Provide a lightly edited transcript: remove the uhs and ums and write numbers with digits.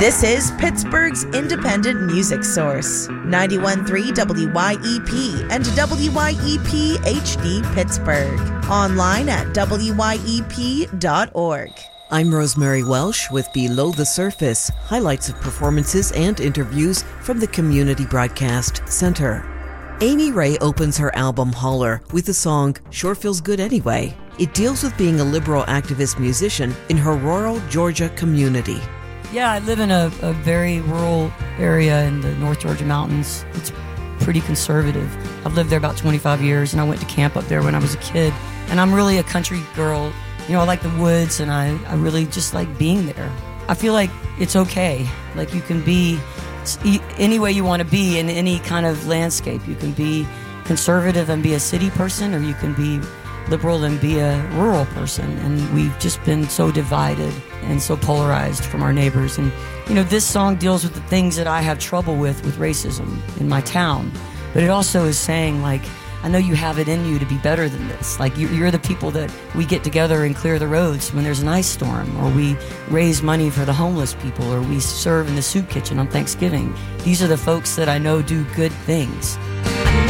This is Pittsburgh's independent music source, 91.3 WYEP and WYEP HD Pittsburgh. Online at wyep.org. I'm Rosemary Welsh with Below the Surface, highlights of performances and interviews from the Community Broadcast Center. Amy Ray opens her album Holler with the song Sure Feels Good Anyway. It deals with being a liberal activist musician in her rural Georgia community. Yeah, I live in a very rural area in the North Georgia mountains. It's pretty conservative. I've lived there about 25 years, and I went to camp up there when I was a kid. And I'm really a country girl. You know, I like the woods, and I really just like being there. I feel like it's okay. Like you can be any way you want to be in any kind of landscape. You can be conservative and be a city person, or you can be liberal and be a rural person. And we've just been so divided and so polarized from our neighbors. And, you know, this song deals with the things that I have trouble with racism in my town. But it also is saying, like, I know you have it in you to be better than this. Like, you're the people that we get together and clear the roads when there's an ice storm, or we raise money for the homeless people, or we serve in the soup kitchen on Thanksgiving. These are the folks that I know do good things.